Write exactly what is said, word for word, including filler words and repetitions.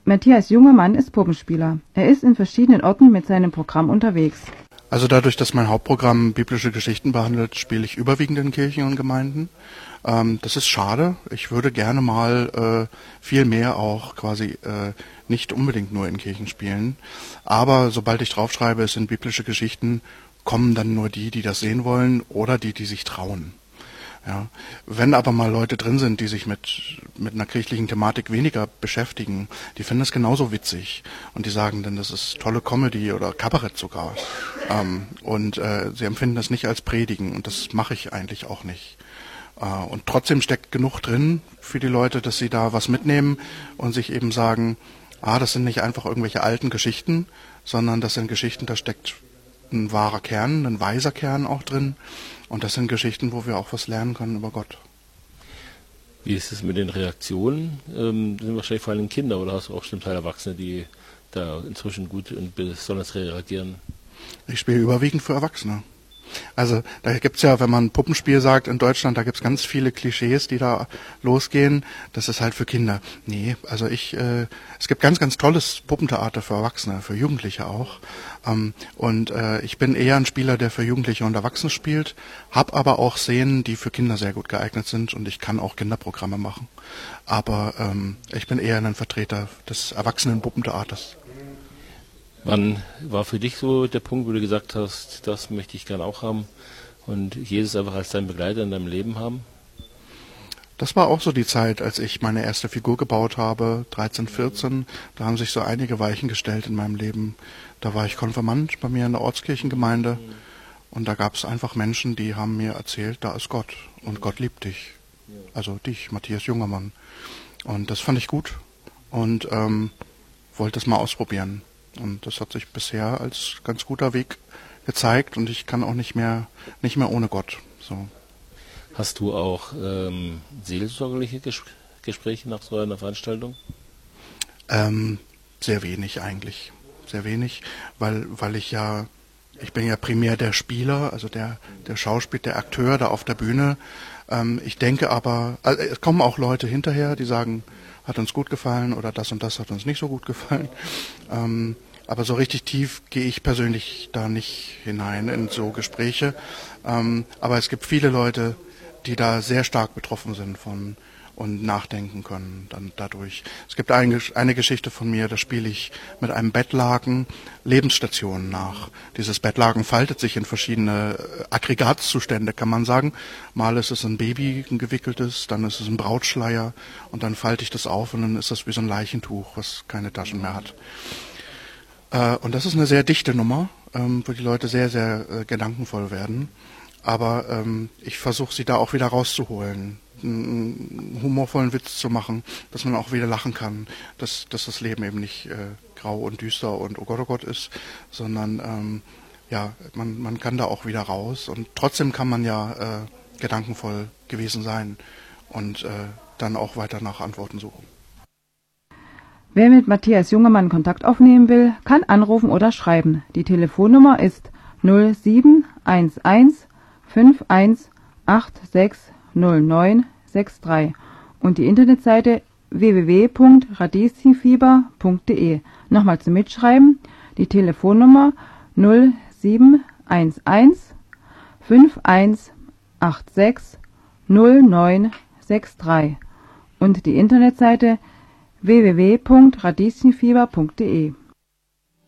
Matthias Jungemann ist Puppenspieler. Er ist in verschiedenen Orten mit seinem Programm unterwegs. Also dadurch, dass mein Hauptprogramm biblische Geschichten behandelt, spiele ich überwiegend in Kirchen und Gemeinden. Ähm, das ist schade. Ich würde gerne mal äh, viel mehr auch quasi äh, nicht unbedingt nur in Kirchen spielen. Aber sobald ich draufschreibe, es sind biblische Geschichten, kommen dann nur die, die das sehen wollen oder die, die sich trauen. Ja. Wenn aber mal Leute drin sind, die sich mit mit einer kirchlichen Thematik weniger beschäftigen, die finden es genauso witzig und die sagen dann, das ist tolle Comedy oder Kabarett sogar. Ähm, und äh, sie empfinden das nicht als Predigen und das mache ich eigentlich auch nicht. Äh, und trotzdem steckt genug drin für die Leute, dass sie da was mitnehmen und sich eben sagen, ah, das sind nicht einfach irgendwelche alten Geschichten, sondern das sind Geschichten, da steckt ein wahrer Kern, ein weiser Kern auch drin. Und das sind Geschichten, wo wir auch was lernen können über Gott. Wie ist es mit den Reaktionen? Ähm, das sind wahrscheinlich vor allem Kinder oder hast du auch zum Teil Erwachsene, die da inzwischen gut und besonders reagieren? Ich spiele überwiegend für Erwachsene. Also da gibt's ja, wenn man Puppenspiel sagt in Deutschland, da gibt's ganz viele Klischees, die da losgehen. Das ist halt für Kinder. Nee, also ich, äh, es gibt ganz, ganz tolles Puppentheater für Erwachsene, für Jugendliche auch. Ähm, und äh, ich bin eher ein Spieler, der für Jugendliche und Erwachsene spielt, hab aber auch Szenen, die für Kinder sehr gut geeignet sind und ich kann auch Kinderprogramme machen. Aber ähm, ich bin eher ein Vertreter des Erwachsenen-Puppentheaters. Wann war für dich so der Punkt, wo du gesagt hast, das möchte ich gerne auch haben und Jesus einfach als dein Begleiter in deinem Leben haben? Das war auch so die Zeit, als ich meine erste Figur gebaut habe, dreizehn, vierzehn. Da haben sich so einige Weichen gestellt in meinem Leben. Da war ich Konfirmand bei mir in der Ortskirchengemeinde und da gab es einfach Menschen, die haben mir erzählt, da ist Gott und Gott liebt dich. Also dich, Matthias Jungemann. Und das fand ich gut und ähm, wollte es mal ausprobieren. Und das hat sich bisher als ganz guter Weg gezeigt und ich kann auch nicht mehr nicht mehr ohne Gott. So. Hast du auch ähm, seelsorgerliche Ges- Gespräche nach so einer Veranstaltung? Ähm, sehr wenig eigentlich, sehr wenig, weil weil ich ja ich bin ja primär der Spieler, also der der Schauspieler, der Akteur da auf der Bühne. Ähm, ich denke aber, also es kommen auch Leute hinterher, die sagen, hat uns gut gefallen oder das und das hat uns nicht so gut gefallen. Ähm, aber so richtig tief gehe ich persönlich da nicht hinein in so Gespräche. Ähm, aber es gibt viele Leute, die da sehr stark betroffen sind von und nachdenken können dann dadurch. Es gibt eine, eine Geschichte von mir, da spiele ich mit einem Bettlaken Lebensstationen nach. Dieses Bettlaken faltet sich in verschiedene Aggregatzustände, kann man sagen. Mal ist es ein Baby, ein gewickeltes, dann ist es ein Brautschleier und dann falte ich das auf und dann ist das wie so ein Leichentuch, was keine Taschen mehr hat. Äh, und das ist eine sehr dichte Nummer, ähm, wo die Leute sehr, sehr äh, gedankenvoll werden. Aber ähm, ich versuche sie da auch wieder rauszuholen, einen humorvollen Witz zu machen, dass man auch wieder lachen kann, dass, dass das Leben eben nicht äh, grau und düster und oh Gott, oh Gott ist, sondern ähm, ja, man, man kann da auch wieder raus und trotzdem kann man ja äh, gedankenvoll gewesen sein und äh, dann auch weiter nach Antworten suchen. Wer mit Matthias Jungemann Kontakt aufnehmen will, kann anrufen oder schreiben. Die Telefonnummer ist null sieben eins eins fünf eins acht sechs null neun sechs drei und die Internetseite w w w punkt radieschenfieber punkt d e. Nochmal zum Mitschreiben, die Telefonnummer null sieben eins eins fünf eins acht sechs null neun sechs drei und die Internetseite w w w punkt radieschenfieber punkt d e.